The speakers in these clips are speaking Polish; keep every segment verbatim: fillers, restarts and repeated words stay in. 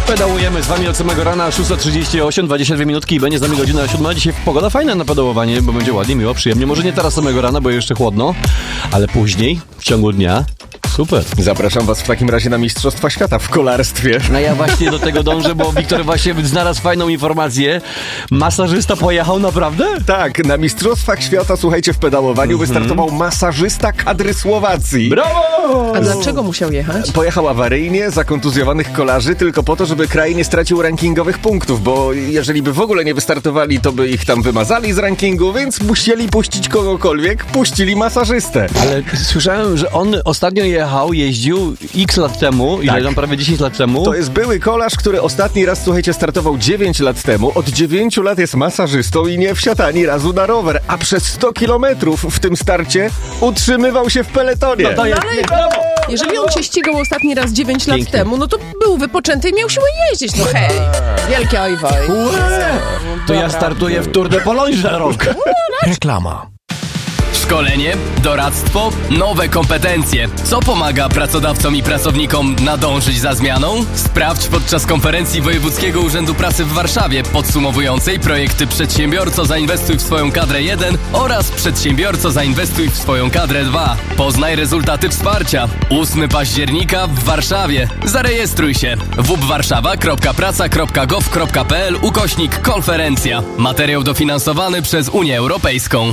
Pedałujemy z wami od samego rana, szósta trzydzieści osiem, dwadzieścia dwie minutki i będzie z nami godzina siódma. Dzisiaj pogoda fajna na pedałowanie, bo będzie ładnie, miło, przyjemnie. Może nie teraz samego rana, bo jeszcze chłodno, ale później, w ciągu dnia. Super. Zapraszam was w takim razie na Mistrzostwa Świata w kolarstwie. No ja właśnie do tego dążę, bo Wiktor właśnie znalazł fajną informację. Masażysta pojechał naprawdę? Tak, na Mistrzostwach Świata, słuchajcie, w pedałowaniu mm-hmm. wystartował masażysta kadry Słowacji. Brawo! A dlaczego musiał jechać? Pojechał awaryjnie, za kontuzjowanych kolarzy, tylko po to, żeby kraj nie stracił rankingowych punktów, bo jeżeli by w ogóle nie wystartowali, to by ich tam wymazali z rankingu, więc musieli puścić kogokolwiek, puścili masażystę. Ale słyszałem, że on ostatnio jechał, jeździł x lat temu, ile tak. tam prawie dziesięć lat temu. To jest były kolarz, który ostatni raz, słuchajcie, startował dziewięć lat temu. Od dziewięciu lat jest masażystą i nie wsiadł ani razu na rower, a przez sto kilometrów w tym starcie utrzymywał się w peletonie. No to jest, ale jeżeli on cię ścigał ostatni raz dziewięć lat Pięknie. temu, no to był wypoczęty i miał siłę jeździć. No hej, wielkie ojwoj. to ja startuję w Tour de Pologne za rok. Reklama. Szkolenie, doradztwo, nowe kompetencje. Co pomaga pracodawcom i pracownikom nadążyć za zmianą? Sprawdź podczas konferencji Wojewódzkiego Urzędu Pracy w Warszawie podsumowującej projekty Przedsiębiorco Zainwestuj w swoją kadrę jeden oraz Przedsiębiorco Zainwestuj w swoją kadrę dwa. Poznaj rezultaty wsparcia. ósmego października w Warszawie. Zarejestruj się. w w w kropka warszawa kropka praca kropka gov kropka p l ukośnik konferencja. Materiał dofinansowany przez Unię Europejską.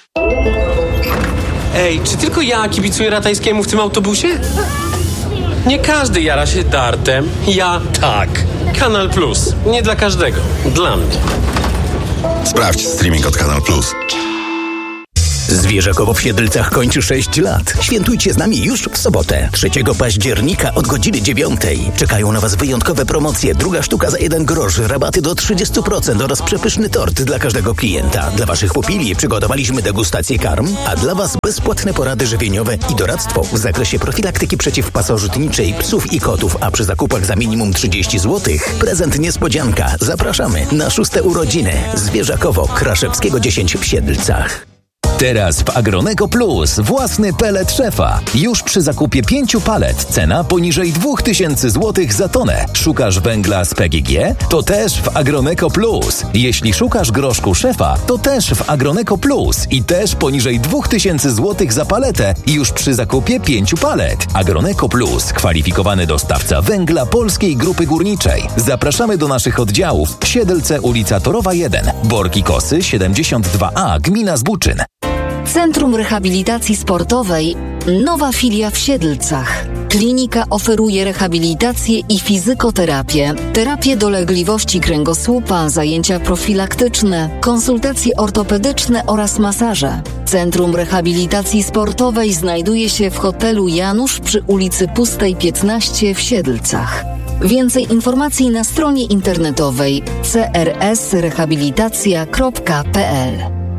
Ej, czy tylko ja kibicuję Ratajskiemu w tym autobusie? Nie każdy jara się dartem. Ja tak. Kanal Plus. Nie dla każdego. Dla mnie. Sprawdź streaming od Kanal Plus. Zwierzakowo w Siedlcach kończy sześć lat. Świętujcie z nami już w sobotę, trzeciego października od godziny dziewiątej. Czekają na was wyjątkowe promocje. Druga sztuka za jeden grosz, rabaty do trzydzieści procent oraz przepyszny tort dla każdego klienta. Dla waszych pupili przygotowaliśmy degustację karm, a dla was bezpłatne porady żywieniowe i doradztwo w zakresie profilaktyki przeciwpasożytniczej psów i kotów, a przy zakupach za minimum trzydzieści złotych prezent niespodzianka. Zapraszamy na szóste urodziny Zwierzakowo Kraszewskiego dziesięć w Siedlcach. Teraz w Agronego Plus własny pelet szefa. Już przy zakupie pięciu palet cena poniżej dwa tysiące złotych za tonę. Szukasz węgla z P G G? To też w Agronego Plus. Jeśli szukasz groszku szefa, to też w Agronego Plus i też poniżej dwa tysiące złotych za paletę już przy zakupie pięciu palet. Agronego Plus, kwalifikowany dostawca węgla Polskiej Grupy Górniczej. Zapraszamy do naszych oddziałów. Siedlce, ulica Torowa jeden, Borki Kosy siedemdziesiąt dwa a, gmina Zbuczyn. Centrum Rehabilitacji Sportowej, nowa filia w Siedlcach. Klinika oferuje rehabilitację i fizykoterapię, terapię dolegliwości kręgosłupa, zajęcia profilaktyczne, konsultacje ortopedyczne oraz masaże. Centrum Rehabilitacji Sportowej znajduje się w hotelu Janusz przy ulicy Pustej piętnaście w Siedlcach. Więcej informacji na stronie internetowej c r s rehabilitacja kropka p l.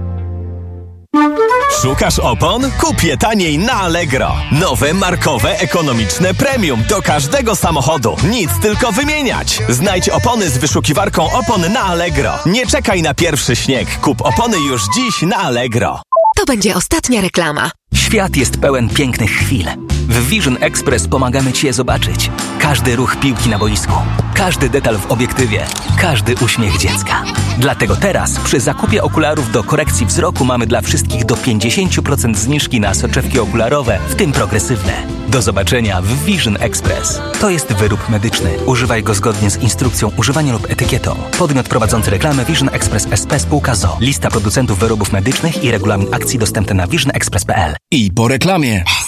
Szukasz opon? Kup je taniej na Allegro. Nowe, markowe, ekonomiczne premium do każdego samochodu. Nic, tylko wymieniać. Znajdź opony z wyszukiwarką opon na Allegro. Nie czekaj na pierwszy śnieg. Kup opony już dziś na Allegro. To będzie ostatnia reklama. Świat jest pełen pięknych chwil. W Vision Express pomagamy Ci je zobaczyć. Każdy ruch piłki na boisku, każdy detal w obiektywie, każdy uśmiech dziecka. Dlatego teraz przy zakupie okularów do korekcji wzroku mamy dla wszystkich do pięćdziesiąt procent zniżki na soczewki okularowe, w tym progresywne. Do zobaczenia w Vision Express. To jest wyrób medyczny. Używaj go zgodnie z instrukcją używania lub etykietą. Podmiot prowadzący reklamę Vision Express S P Spółka Z O. Lista producentów wyrobów medycznych i regulamin akcji dostępny na vision express kropka p l. I po reklamie.